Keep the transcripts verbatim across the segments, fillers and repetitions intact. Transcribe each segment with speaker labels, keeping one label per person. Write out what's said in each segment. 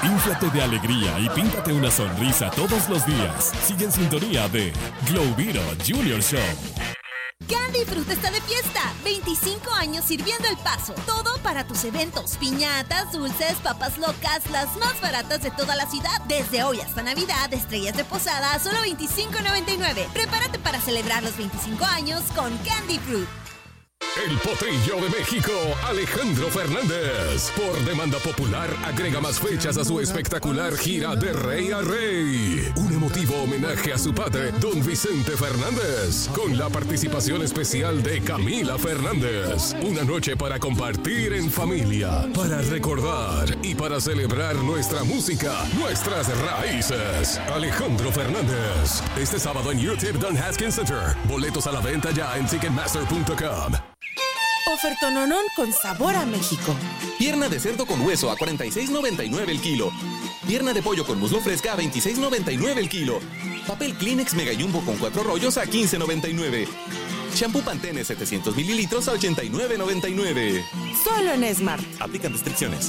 Speaker 1: Inflate de alegría y píntate una sonrisa todos los días. Sigue en sintonía de Globito Junior Show.
Speaker 2: Candy Fruit está de fiesta. veinticinco años sirviendo el paso. Todo para tus eventos. Piñatas, dulces, papas locas, las más baratas de toda la ciudad. Desde hoy hasta Navidad, estrellas de posada a solo veinticinco noventa y nueve. Prepárate para celebrar los veinticinco años con Candy Fruit.
Speaker 3: El Potrillo de México, Alejandro Fernández. Por demanda popular, agrega más fechas a su espectacular gira de Rey a Rey. Un emotivo homenaje a su padre, don Vicente Fernández, con la participación especial de Camila Fernández. Una noche para compartir en familia, para recordar y para celebrar nuestra música, nuestras raíces. Alejandro Fernández. Este sábado en YouTube Don Haskins Center. Boletos a la venta ya en ticketmaster punto com.
Speaker 4: Ofertononón con sabor a México.
Speaker 5: Pierna de cerdo con hueso a cuarenta y seis noventa y nueve el kilo. Pierna de pollo con muslo fresca a veintiséis noventa y nueve el kilo. Papel Kleenex Mega Jumbo con cuatro rollos a quince noventa y nueve. Shampoo Pantene setecientos mililitros a ochenta y nueve noventa y nueve.
Speaker 4: Solo en Smart.
Speaker 5: Aplican restricciones.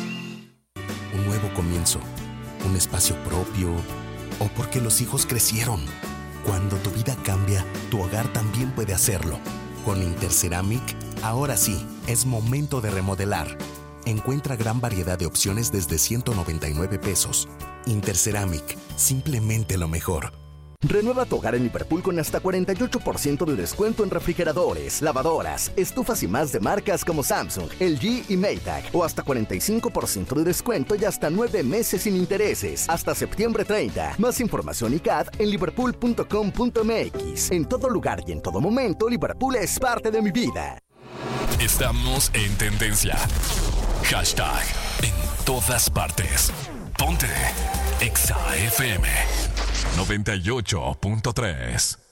Speaker 6: Un nuevo comienzo, un espacio propio, o porque los hijos crecieron. Cuando tu vida cambia, tu hogar también puede hacerlo. Con Interceramic, ahora sí, es momento de remodelar. Encuentra gran variedad de opciones desde ciento noventa y nueve pesos. Interceramic, simplemente lo mejor.
Speaker 7: Renueva tu hogar en Liverpool con hasta cuarenta y ocho por ciento de descuento en refrigeradores, lavadoras, estufas y más de marcas como Samsung, L G y Maytag. O hasta cuarenta y cinco por ciento de descuento y hasta nueve meses sin intereses. Hasta septiembre treinta. Más información y C A D en liverpool punto com punto m x. En todo lugar y en todo momento, Liverpool es parte de mi vida.
Speaker 1: Estamos en tendencia. Hashtag en todas partes. Ponte Exa F M noventa y ocho punto tres.